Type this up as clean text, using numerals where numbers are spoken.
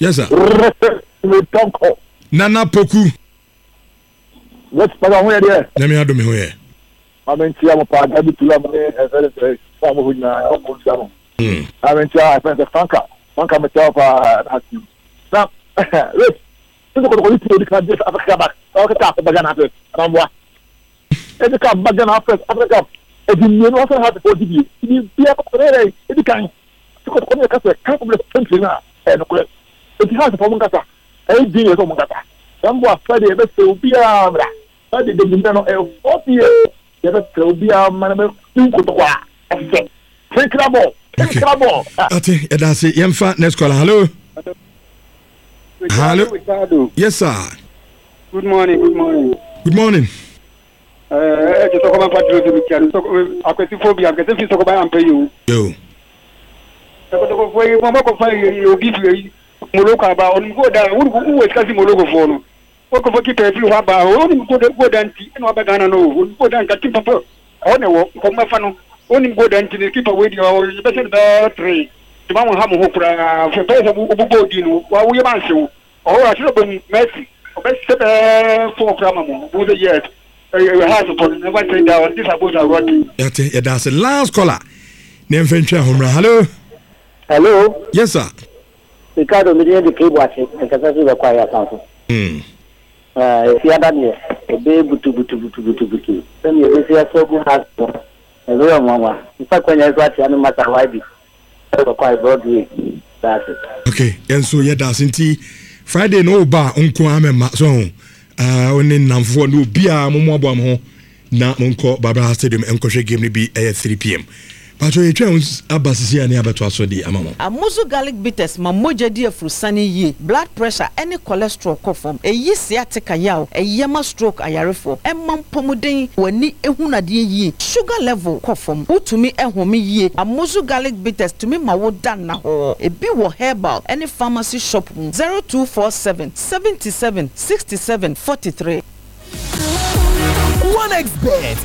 Yes, sir. Tonko. Nana Poku. What's the one here? Let me have them here. I mean, I'm a part of the Tulam and some who know. I mean, I spent a Funka. Funka myself has you. Now, look, this is what we can just Africa back. Okay, Bagan after. And what? It's a cup, Bagan after Africa. You also have to forgive you. You be a correct. It can. To come across a couple of countries now. And it has a problem. And being a woman. Somewhat Friday, let's say, be a Friday, the Nintendo L40 years. Let's say, be a man. Think about. Okay, that's it. Yemfa, next caller. Hello. Hello. Yes, sir. Good morning. Good morning. To talk about patriotism, I can phobia, I can talk about and pay you. Yo. You give you Moloka about go down. Who is Cassie Mologo for? What could keep a few about only go down to Bagana? No, go down to Papa. Only come my funnel. Only go down to the keep away your special tree. The Mamma Hamu for Pesa Ubodino, while we answer. Or I should have been messy. Best 4 grams, who the yet. That's the last caller. Name French Home. Hello. Hello. Yes, sir. Ricardo, me the cable watching and Casasi require something. If you are done here, a baby butu. Then you see a so good husband. A real mama. In fact, when I watch any matter why be quite Broadway. That's it. Okay, and so that's in Friday no bar uncle Amema so. Only Namfo no bia momo abam ho na monko Barbara Stadium enkohwe game ni bi 3 p.m. Pacho ye twans abasisi ani abeto aso di amamo. Amuzu garlic bitters mamoja di afrusani ye blood pressure any cholesterol kofom eyi sciatica yaw eyema stroke ayarefo emam pomuden wani ehunade ye sugar level kofom utumi ehome ye Amuzu garlic bitters tumi mawoda na ho ebi wo herbal any pharmacy shop 0247 77 67 43 1xBet